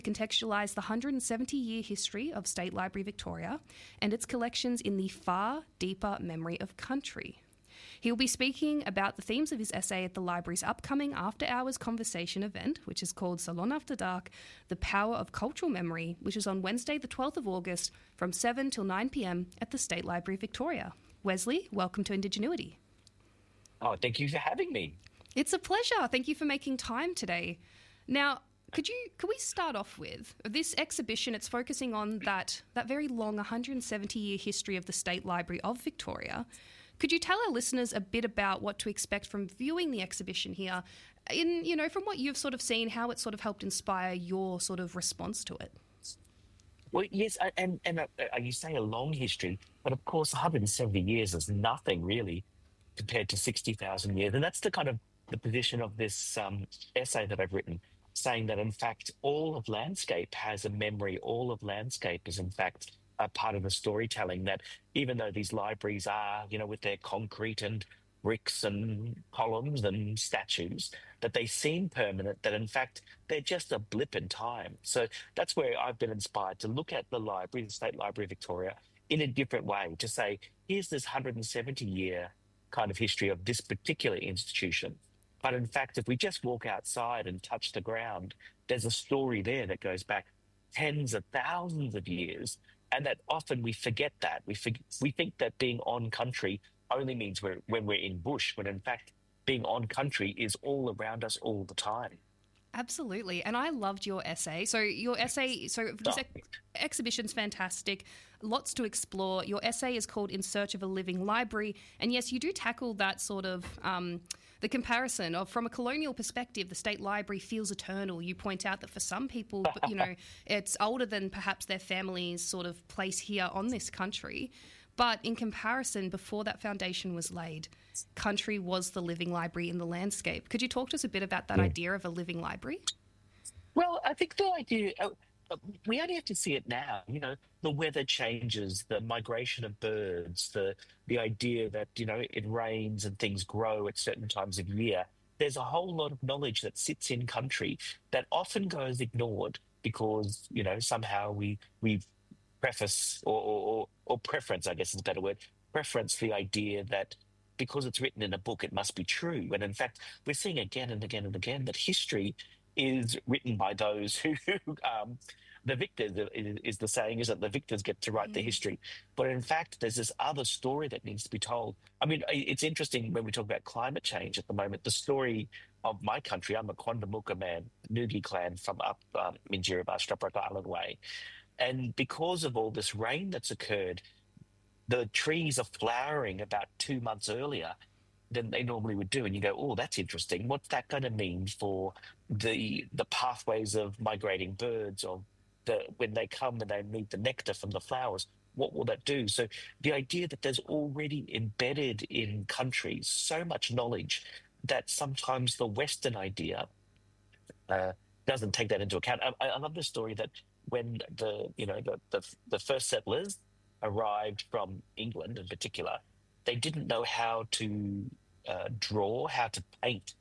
Contextualise the 170-year history of State Library Victoria and its collections in the far deeper memory of country. He'll be speaking about the themes of his essay at the library's upcoming after-hours conversation event, which is called Salon After Dark, The Power of Cultural Memory, which is on Wednesday the 12th of August from 7 till 9 p.m. at the State Library Victoria. Wesley, welcome to Indigenuity. Oh, thank you for having me. It's a pleasure. Thank you for making time today. Now, could we start off with this exhibition? It's focusing on that very long 170-year history of the State Library of Victoria. Could you tell our listeners a bit about what to expect from viewing the exhibition here, from what you've sort of seen, how it sort of helped inspire your sort of response to it? Well, yes, and you say a long history, but of course 170 years is nothing really compared to 60,000 years. And that's the kind of the position of this essay that I've written, saying that, in fact, all of landscape has a memory. All of landscape is, in fact, a part of the storytelling, that even though these libraries are, with their concrete and bricks and columns and statues, that they seem permanent, that, in fact, they're just a blip in time. So that's where I've been inspired to look at the library, the State Library of Victoria, in a different way, to say, here's this 170-year kind of history of this particular institution. But in fact, if we just walk outside and touch the ground, there's a story there that goes back tens of thousands of years, and that often we forget that. We think that being on country only means when we're in bush, when in fact being on country is all around us all the time. Absolutely. And I loved your essay. This exhibition's fantastic. Lots to explore. Your essay is called In Search of a Living Library. And yes, you do tackle that sort of the comparison of, from a colonial perspective, the State Library feels eternal. You point out that for some people, it's older than perhaps their family's sort of place here on this country. But in comparison, before that foundation was laid, country was the living library in the landscape. Could you talk to us a bit about that idea of a living library? Well, I think the idea, we only have to see it now. The weather changes, the migration of birds, the idea that, it rains and things grow at certain times of year. There's a whole lot of knowledge that sits in country that often goes ignored because, somehow we preface or preference, I guess is a better word, preference the idea that because it's written in a book, it must be true. And in fact, we're seeing again and again and again that history is written by those who the victors, is the saying, is that the victors get to write the history. But in fact, there's this other story that needs to be told. I mean, it's interesting when we talk about climate change at the moment, the story of my country. I'm a Quandamooka man, Noogie clan from up Minjerribah, Stradbroke Island way. And because of all this rain that's occurred, the trees are flowering about 2 months earlier than they normally would do. And you go, oh, that's interesting. What's that going to mean for the pathways of migrating birds, or when they come and they need the nectar from the flowers? What will that do? So the idea that there's already embedded in countries so much knowledge that sometimes the Western idea doesn't take that into account. I love the story that when the first settlers arrived from England in particular, they didn't know how to draw, how to paint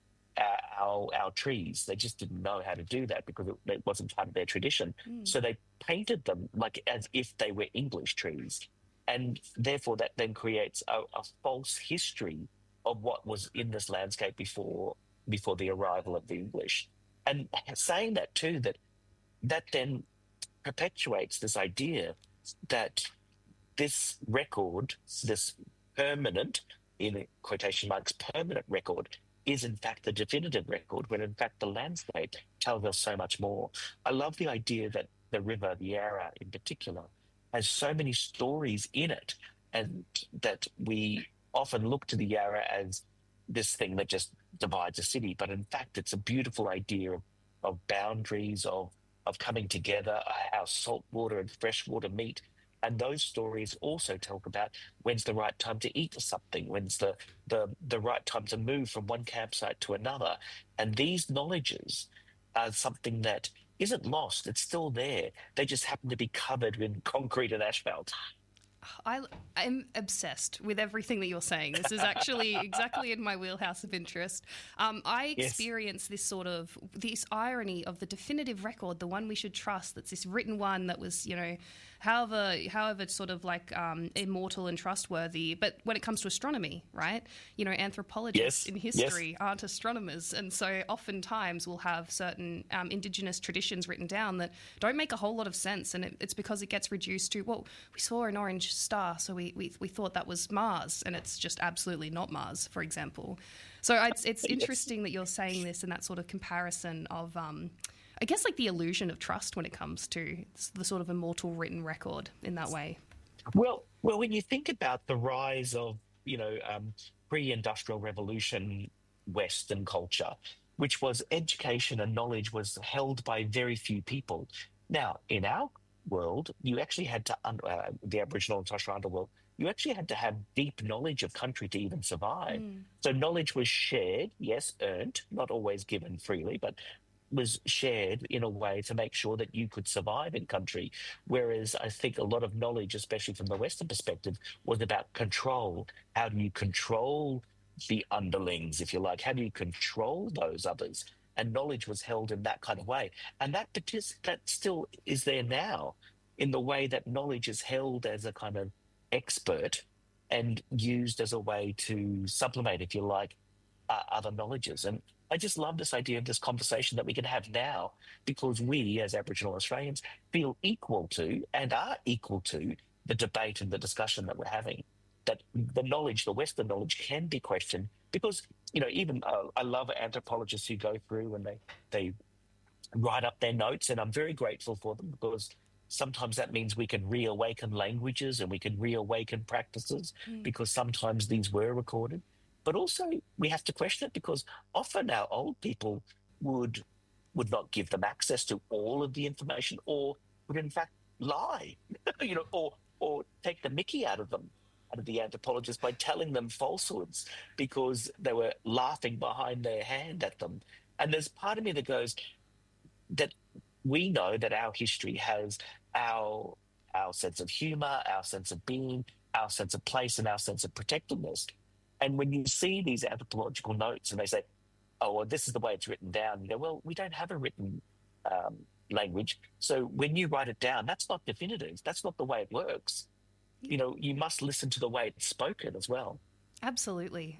our trees. They just didn't know how to do that because it wasn't part of their tradition. So they painted them like as if they were English trees. And therefore that then creates a false history of what was in this landscape before the arrival of the English. And saying that too, that then perpetuates this idea that this record, this permanent, in quotation marks, permanent record, is in fact the definitive record, when in fact the landscape tells us so much more. I love the idea that the river, the Yarra in particular, has so many stories in it, and that we often look to the Yarra as this thing that just divides a city. But in fact, it's a beautiful idea of boundaries, of coming together, how salt water and fresh water meet. And those stories also talk about when's the right time to eat something, when's the right time to move from one campsite to another. And these knowledges are something that isn't lost. It's still there. They just happen to be covered in concrete and asphalt. I'm obsessed with everything that you're saying. This is actually exactly in my wheelhouse of interest. I Yes. experience this irony of the definitive record, the one we should trust. That's this written one that was, however, sort of like immortal and trustworthy. But when it comes to astronomy, right? Anthropologists Yes. in Yes. history aren't astronomers, and so oftentimes we'll have certain indigenous traditions written down that don't make a whole lot of sense, and it's because it gets reduced to, well, we saw an orange star, so we thought that was Mars, and it's just absolutely not Mars, for example. So it's interesting that you're saying this and that sort of comparison of, I guess, like the illusion of trust when it comes to the sort of immortal written record in that way. Well, when you think about the rise of, pre-industrial revolution Western culture, which was education and knowledge was held by very few people. Now, in our world, you actually had to, the Aboriginal and Torres Strait Islander world, you actually had to have deep knowledge of country to even survive. So knowledge was shared, yes, earned, not always given freely, but was shared in a way to make sure that you could survive in country. Whereas I think a lot of knowledge, especially from the Western perspective, was about control. How do you control the underlings, if you like? How do you control those others? And knowledge was held in that kind of way. And that still is there now in the way that knowledge is held as a kind of expert and used as a way to supplement, if you like, other knowledges. And I just love this idea of this conversation that we can have now because we, as Aboriginal Australians, feel equal to and are equal to the debate and the discussion that we're having. That the knowledge, the Western knowledge, can be questioned because, even I love anthropologists who go through and they write up their notes, and I'm very grateful for them because sometimes that means we can reawaken languages and we can reawaken practices because sometimes these were recorded. But also we have to question it because often our old people would not give them access to all of the information or would in fact lie, or take the mickey out of the anthropologists by telling them falsehoods because they were laughing behind their hand at them. And there's part of me that goes that we know that our history has our sense of humor, our sense of being, our sense of place, and our sense of protectiveness. And when you see these anthropological notes and they say, oh, well, this is the way it's written down, you go, well, we don't have a written language. So when you write it down, that's not definitive. That's not the way it works. You must listen to the way it's spoken as well. Absolutely.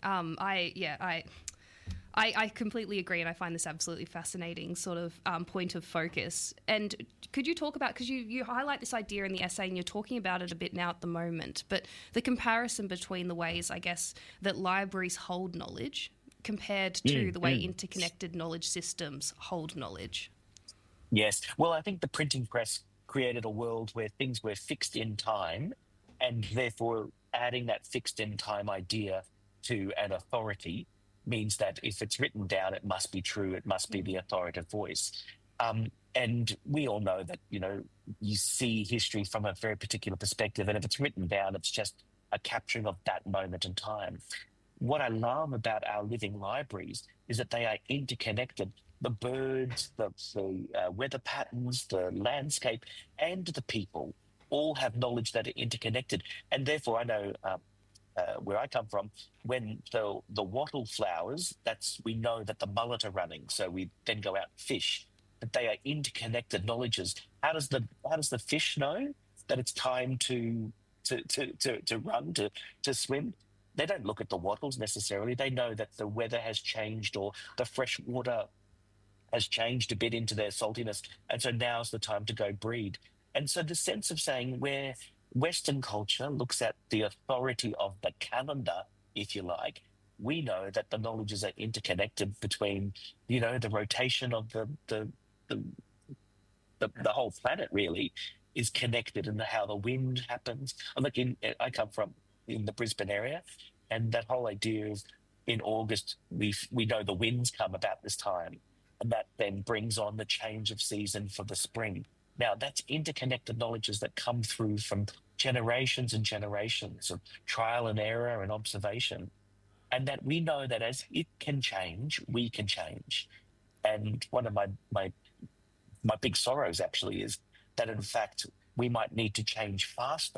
I completely agree, and I find this absolutely fascinating sort of point of focus. And could you talk about, because you highlight this idea in the essay and you're talking about it a bit now at the moment, but the comparison between the ways, I guess, that libraries hold knowledge compared to the way interconnected knowledge systems hold knowledge? Yes. Well, I think the printing press created a world where things were fixed in time, and therefore adding that fixed in time idea to an authority means that if it's written down, it must be true. It must be the authoritative voice. And we all know that, you see history from a very particular perspective. And if it's written down, it's just a capturing of that moment in time. What I love about our living libraries is that they are interconnected. The birds, the weather patterns, the landscape, and the people all have knowledge that are interconnected. And therefore, I know where I come from, when the wattle flowers, we know that the mullet are running, so we then go out and fish. But they are interconnected knowledges. How does the fish know that it's time to run, to swim? They don't look at the wattles necessarily. They know that the weather has changed or the fresh water has changed a bit into their saltiness, and so now's the time to go breed. And so the sense of saying where Western culture looks at the authority of the calendar, if you like, we know that the knowledges are interconnected between, the rotation of the whole planet really is connected in how the wind happens. I come from in the Brisbane area, and that whole idea of in August we know the winds come about this time, and that then brings on the change of season for the spring. Now, that's interconnected knowledges that come through from generations and generations of trial and error and observation, and that we know that as it can change, we can change. And one of my big sorrows actually is that, in fact, we might need to change faster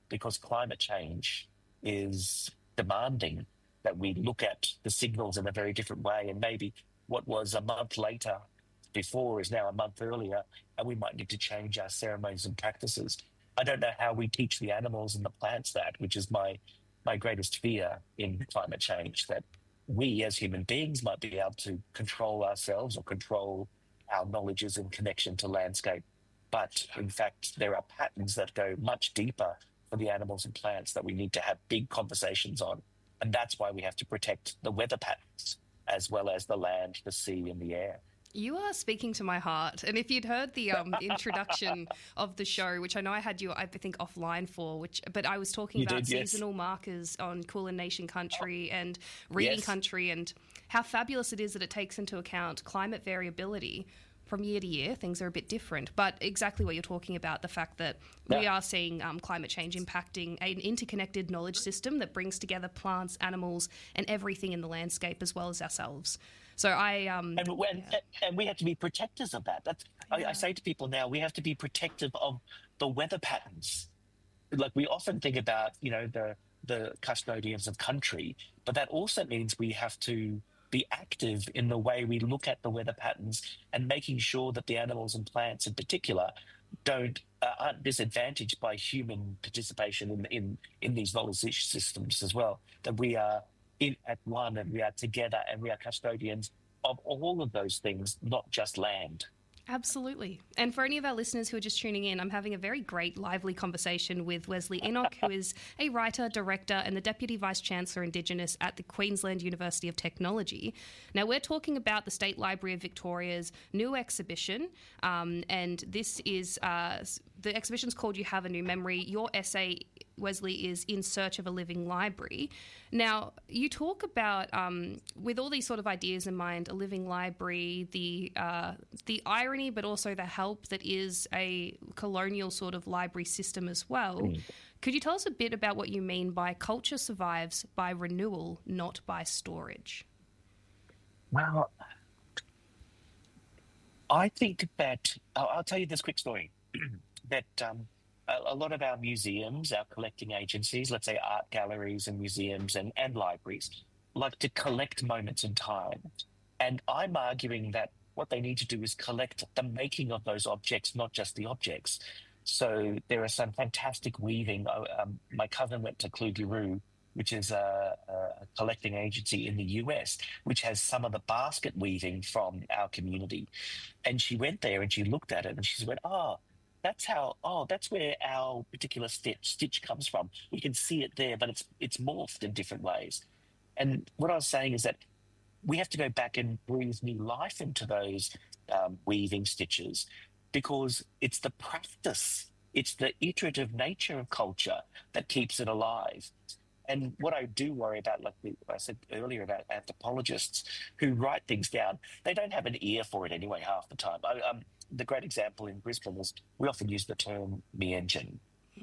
because climate change is demanding that we look at the signals in a very different way. And maybe what was a month later before is now a month earlier, and we might need to change our ceremonies and practices. I don't know how we teach the animals and the plants that, which is my greatest fear in climate change, that we as human beings might be able to control ourselves or control our knowledges in connection to landscape. But in fact, there are patterns that go much deeper for the animals and plants that we need to have big conversations on. And that's why we have to protect the weather patterns as well as the land, the sea, and the air. You are speaking to my heart. And if you'd heard the introduction of the show, which I know I had you, I think, offline for, but I was talking about seasonal markers on Kulin Nation country and Reading country, and how fabulous it is that it takes into account climate variability. From year to year, things are a bit different. But exactly what you're talking about, the fact that we are seeing climate change impacting an interconnected knowledge system that brings together plants, animals, and everything in the landscape, as well as ourselves. So and we have to be protectors of that. I say to people now, we have to be protective of the weather patterns. Like, we often think about, the custodians of country, but that also means we have to be active in the way we look at the weather patterns and making sure that the animals and plants in particular aren't disadvantaged by human participation in these knowledge systems as well. That we are at one, and we are together, and we are custodians of all of those things, not just land. Absolutely. And for any of our listeners who are just tuning in, I'm having a very great, lively conversation with Wesley Enoch, who is a writer, director, and the Deputy Vice-Chancellor Indigenous at the Queensland University of Technology. Now, we're talking about the State Library of Victoria's new exhibition, and this is the exhibition's called You Have a New Memory. Your essay, Wesley, is In Search of a Living Library. Now, you talk about, with all these sort of ideas in mind, a living library, the irony, but also the help that is a colonial sort of library system as well. Could you tell us a bit about what you mean by culture survives by renewal, not by storage? Well, I think that, I'll tell you this quick story, that a lot of our museums, our collecting agencies, let's say art galleries and museums and libraries, like to collect moments in time. And I'm arguing that what they need to do is collect the making of those objects, not just the objects. So there are some fantastic weaving. My cousin went to Kluge-Ruhe, which is a collecting agency in the US, which has some of the basket weaving from our community. And she went there and she looked at it and she went, that's where our particular stitch comes from. We can see it there, but it's morphed in different ways. And what I was saying is that we have to go back and breathe new life into those weaving stitches, because it's the practice, it's the iterative nature of culture that keeps it alive. And what I do worry about, like I said earlier about anthropologists who write things down, they don't have an ear for it anyway half the time. The great example in Brisbane is we often use the term Meanjin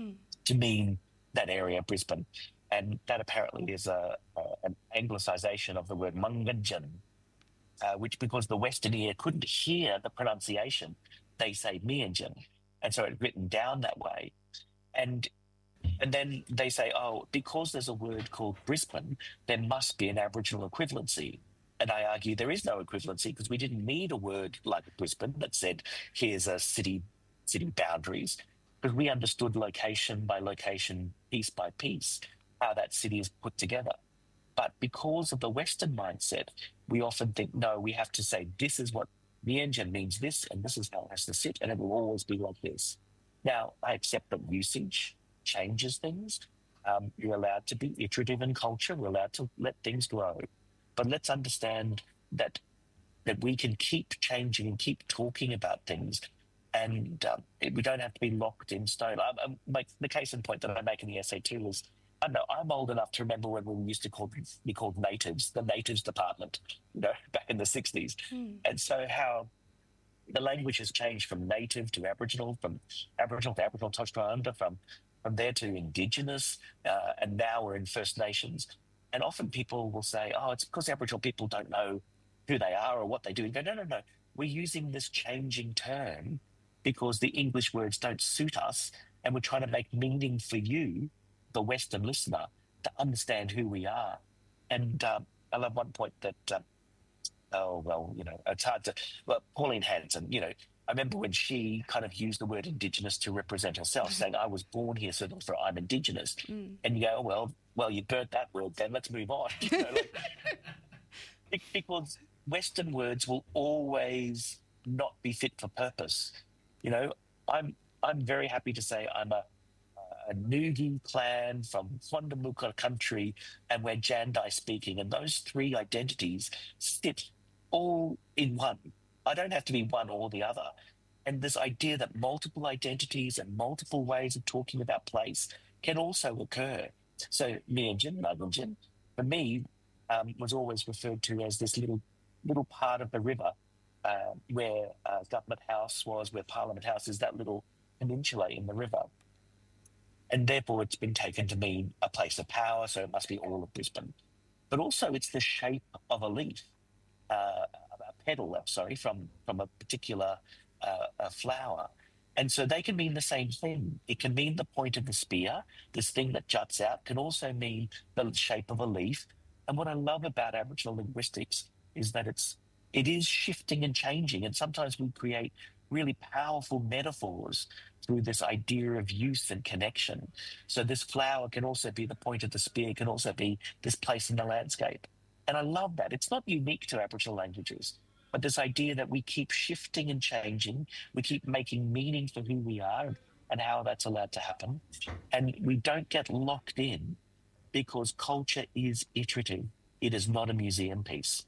to mean that area of Brisbane. And that apparently is an anglicisation of the word Munganjin, which, because the Western ear couldn't hear the pronunciation, they say Meanjin. And so it's written down that way. And then they say, because there's a word called Brisbane, there must be an Aboriginal equivalency. And I argue there is no equivalency, because we didn't need a word like Brisbane that said, here's a city boundaries, because we understood location by location, piece by piece, how that city is put together. But because of the Western mindset, we often think, no, we have to say, this is what Meanjin means this, and this is how it has to sit, and it will always be like this. Now, I accept that usage changes things. You're allowed to be iterative in culture. We're allowed to let things grow. But let's understand that we can keep changing and keep talking about things, and we don't have to be locked in stone. The case in point that I make in the essay too is, I know I'm old enough to remember when we used to be called natives, the natives department, back in the 60s. And so how the language has changed from native to Aboriginal, from Aboriginal to Aboriginal Torres Strait Islander, from there to Indigenous, and now we're in First Nations. And often people will say, it's because Aboriginal people don't know who they are or what they do. No. We're using this changing term because the English words don't suit us, and we're trying to make meaning for you, the Western listener, to understand who we are. And I love one point that, it's hard to, well, Pauline Hanson, I remember when she kind of used the word Indigenous to represent herself, saying, I was born here, so therefore I'm Indigenous. And you go, well, you burnt that word, then let's move on. Because Western words will always not be fit for purpose. I'm very happy to say I'm a Nugi clan from Whandamuka country, and we're Jandai speaking, and those three identities sit all in one. I don't have to be one or the other. And this idea that multiple identities and multiple ways of talking about place can also occur. So Mianjin, Magunjin, for me, was always referred to as this little part of the river where Government House was, where Parliament House is, that little peninsula in the river. And therefore it's been taken to mean a place of power, so it must be all of Brisbane. But also it's the shape of a leaf, a petal, from a particular flower. And so they can mean the same thing. It can mean the point of the spear, this thing that juts out, can also mean the shape of a leaf. And what I love about Aboriginal linguistics is that it is shifting and changing. And sometimes we create really powerful metaphors through this idea of use and connection. So this flower can also be the point of the spear, can also be this place in the landscape. And I love that. It's not unique to Aboriginal languages, but this idea that we keep shifting and changing, we keep making meaning for who we are and how that's allowed to happen. And we don't get locked in because culture is iterative. It is not a museum piece.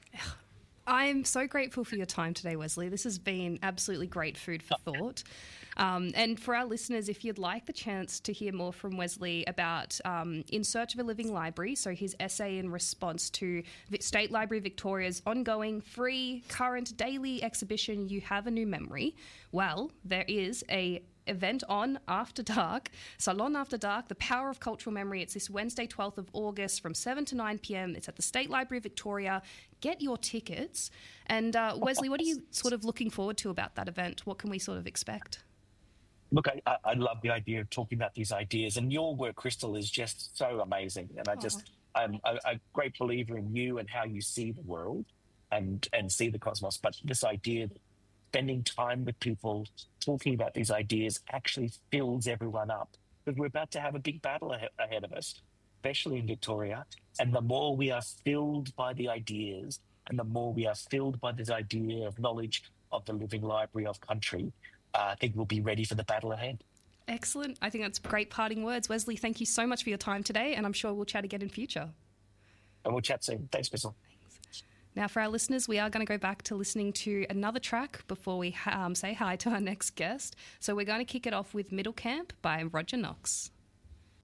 I'm so grateful for your time today, Wesley. This has been absolutely great food for thought. And for our listeners, if you'd like the chance to hear more from Wesley about In Search of a Living Library, so his essay in response to State Library Victoria's ongoing, free, current, daily exhibition, You Have a New Memory, well, there is a event on After Dark, Salon After Dark, The Power of Cultural Memory. It's this Wednesday, 12th of August from 7 to 9 p.m. It's at the State Library of Victoria. Get your tickets. And Wesley, what are you sort of looking forward to about that event? What can we sort of expect? Look, I love the idea of talking about these ideas, and your work, Crystal, is just so amazing. And I'm a great believer in you and how you see the world and see the cosmos. But this idea that spending time with people, talking about these ideas actually fills everyone up. Because we're about to have a big battle ahead of us, especially in Victoria. And the more we are filled by the ideas, and the more we are filled by this idea of knowledge of the living library of country, I think we'll be ready for the battle ahead. Excellent. I think that's great parting words. Wesley, thank you so much for your time today, and I'm sure we'll chat again in future. And we'll chat soon. Thanks, Crystal. Now, for our listeners, we are going to go back to listening to another track before we say hi to our next guest. So we're going to kick it off with Middle Camp by Roger Knox.